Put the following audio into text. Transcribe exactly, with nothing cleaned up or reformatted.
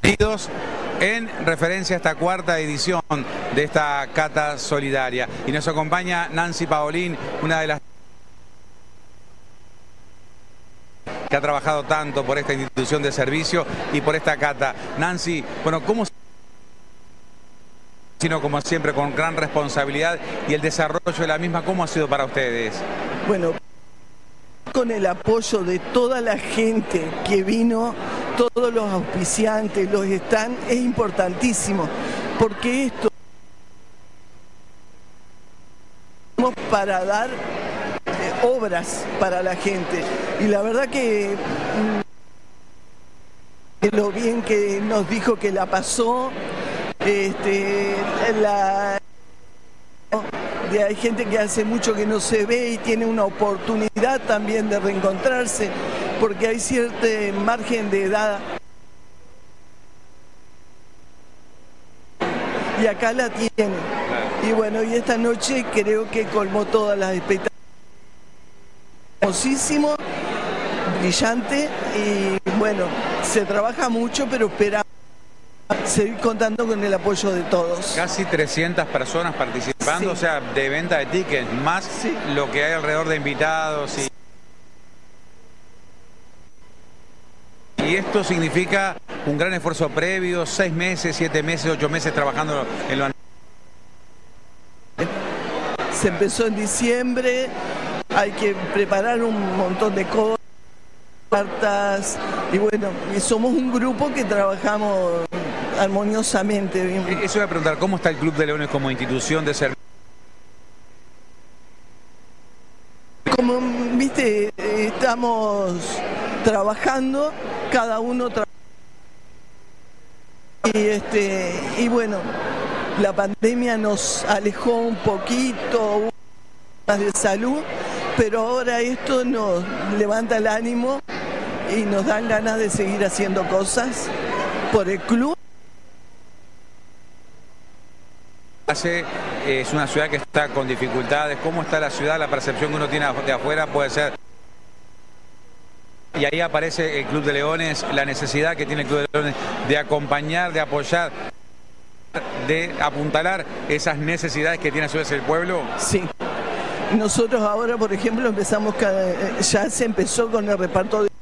En referencia a esta cuarta edición de esta cata solidaria. Y nos acompaña Nancy Paolín, una de las que ha trabajado tanto por esta institución de servicio y por esta cata. Nancy, bueno, ¿cómo sino como siempre con gran responsabilidad y el desarrollo de la misma, cómo ha sido para ustedes? Bueno, con el apoyo de toda la gente que vino, todos los auspiciantes, los están, es importantísimo, porque esto para dar eh, obras para la gente. Y la verdad que mm, lo bien que nos dijo que la pasó, este, la... de, hay gente que hace mucho que no se ve y tiene una oportunidad también de reencontrarse, porque hay cierto margen de edad. Y acá la tiene. Y bueno, y esta noche creo que colmó todas las expectativas. Hermosísimo, brillante, y bueno, se trabaja mucho, pero esperamos seguir contando con el apoyo de todos. Casi trescientas personas participando, sí. O sea, de venta de tickets, más sí. Lo que hay alrededor de invitados. Y... Y esto significa un gran esfuerzo previo, seis meses, siete meses, ocho meses trabajando en lo... Se empezó en diciembre, hay que preparar un montón de cosas, cartas, y bueno, y somos un grupo que trabajamos armoniosamente. Eso voy a preguntar, ¿cómo está el Club de Leones como institución de servicio? Como viste, estamos trabajando, cada uno trabaja, y este y bueno, la pandemia nos alejó un poquito más de salud, pero ahora esto nos levanta el ánimo y nos dan ganas de seguir haciendo cosas por el club. Es una ciudad que está con dificultades. ¿Cómo está la ciudad? La percepción que uno tiene de afuera puede ser... Y ahí aparece el Club de Leones, la necesidad que tiene el Club de Leones de acompañar, de apoyar, de apuntalar esas necesidades que tiene a su vez el pueblo. Sí. Nosotros ahora, por ejemplo, empezamos, ya se empezó con el reparto de